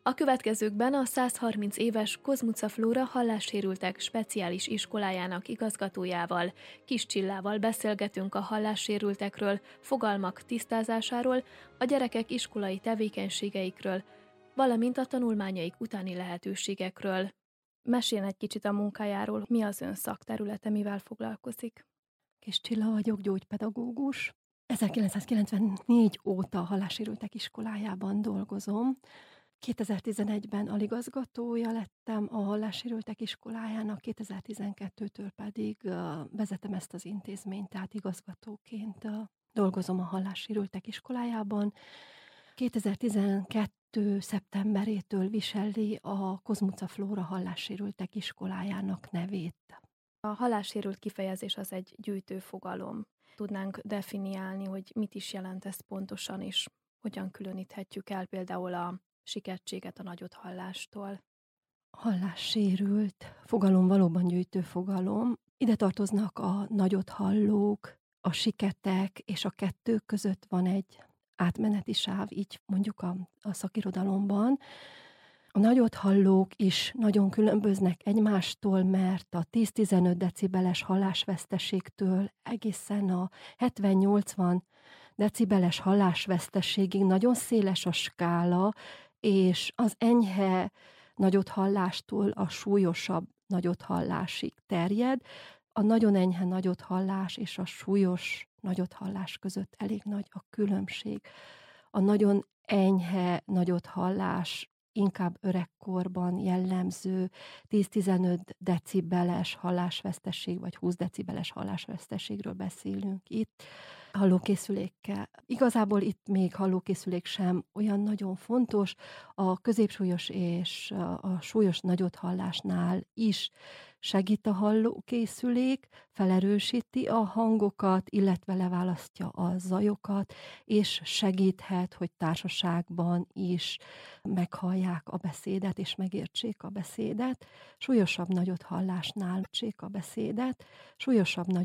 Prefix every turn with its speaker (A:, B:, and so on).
A: A következőkben a 130 éves Kozmuca Flóra hallássérültek speciális iskolájának igazgatójával, Kis Csillával beszélgetünk a hallássérültekről, fogalmak tisztázásáról, a gyerekek iskolai tevékenységeikről, valamint a tanulmányaik utáni lehetőségekről. Meséljen egy kicsit a munkájáról, mi az ön szakterülete, mivel foglalkozik?
B: Kis Csilla vagyok, gyógypedagógus. 1994 óta a hallássérültek iskolájában dolgozom. 2011-ben aligazgatója lettem a hallássérültek iskolájának, 2012-től pedig vezetem ezt az intézményt, tehát igazgatóként dolgozom a hallássérültek iskolájában. 2012. szeptemberétől viseli a Kozmuca Flóra hallássérültek iskolájának nevét.
A: A hallássérült kifejezés az egy gyűjtő fogalom. Tudnánk definiálni, hogy mit is jelent ez pontosan, és hogyan különíthetjük el például a sikettséget a nagyot hallástól.
B: Hallássérült fogalom valóban gyűjtő fogalom. Ide tartoznak a nagyot hallók, a siketek, és a kettő között van egy átmeneti sáv, így mondjuk a szakirodalomban. A nagyot hallók is nagyon különböznek egymástól, mert a 10-15 decibeles hallásveszteségtől egészen a 70-80 decibeles hallásveszteségig nagyon széles a skála, és az enyhe nagyot hallástól a súlyosabb nagyot hallásig terjed. A nagyon enyhe nagyot hallás és a súlyos nagyot hallás között elég nagy a különbség. A nagyon enyhe nagyot hallás inkább öregkorban jellemző 10-15 decibeles hallásveszteség, vagy 20 decibeles hallásveszteségről beszélünk itt. Hallókészülékkel. Igazából itt még hallókészülék sem olyan nagyon fontos. A középsúlyos és a súlyos nagyot hallásnál is segít a hallókészülék, felerősíti a hangokat, illetve leválasztja a zajokat, és segíthet, hogy társaságban is meghallják a beszédet, és megértsék a beszédet. Súlyosabb nagyot hallásnál a beszédet, súlyosabb